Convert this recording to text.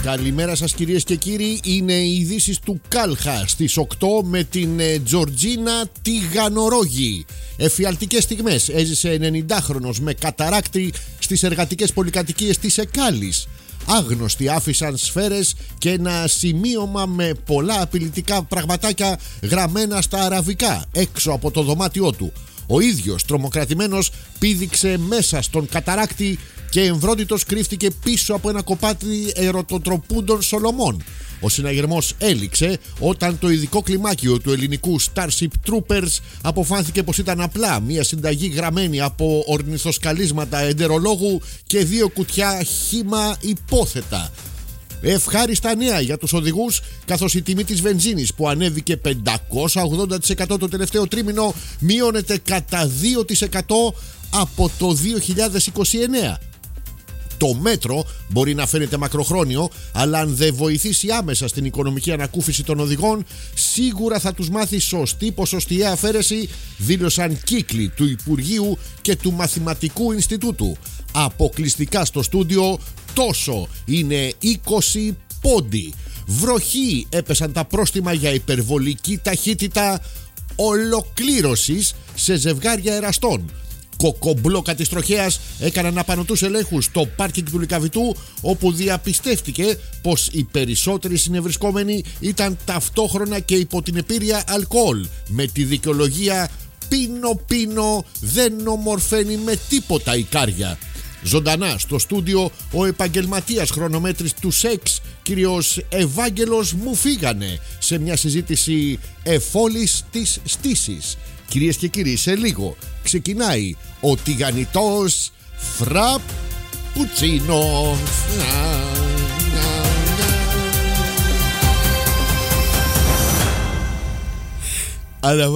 Καλημέρα σας κυρίες και κύριοι. Είναι οι ειδήσεις του Κάλχα στις 8 με την Τζορτζίνα Τιγανορόγη. Εφιαλτικές στιγμές έζησε 90χρονος με καταράκτη στις εργατικές πολυκατοικίες της Εκάλης. Άγνωστοι άφησαν σφαίρες και ένα σημείωμα με πολλά απειλητικά πραγματάκια γραμμένα στα αραβικά έξω από το δωμάτιό του. Ο ίδιος τρομοκρατημένος πήδηξε μέσα στον καταράκτη και εμβρόντιτος κρύφτηκε πίσω από ένα κοπάτι ερωτοτροπούντων Σολομών. Ο συναγερμός έληξε όταν το ειδικό κλιμάκιο του ελληνικού Starship Troopers αποφάνθηκε πως ήταν απλά μια συνταγή γραμμένη από ορνηθοσκαλίσματα εντερολόγου και 2 κουτιά χύμα υπόθετα. Ευχάριστα νέα για τους οδηγούς, καθώς η τιμή της βενζίνης που ανέβηκε 580% το τελευταίο τρίμηνο μειώνεται κατά 2% από το 2029. Το μέτρο μπορεί να φαίνεται μακροχρόνιο, αλλά αν δεν βοηθήσει άμεσα στην οικονομική ανακούφιση των οδηγών, σίγουρα θα τους μάθει σωστή ποσοστιαία αφαίρεση, δήλωσαν κύκλοι του Υπουργείου και του Μαθηματικού Ινστιτούτου. Αποκλειστικά στο στούντιο, τόσο είναι 20 πόντι. Βροχή έπεσαν τα πρόστιμα για υπερβολική ταχύτητα ολοκλήρωσης σε ζευγάρια εραστών. Κοκομπλόκα της τροχέας έκαναν απανωτούς ελέγχους στο πάρκινγκ του Λυκαβητού, όπου διαπιστεύτηκε πως οι περισσότεροι συνευρισκόμενοι ήταν ταυτόχρονα και υπό την επίρρεια αλκοόλ, με τη δικαιολογία «πίνο δεν ομορφαίνει με τίποτα η κάρια». Ζωντανά στο στούντιο ο επαγγελματίας χρονομέτρης του σεξ, κύριος Ευάγγελος Μουφίγανε, σε μια συζήτηση εφόλης της στήσης. Κυρίες και κύριοι, σε λίγο ξεκινάει ο τηγανιτός Φραπουτσίνο.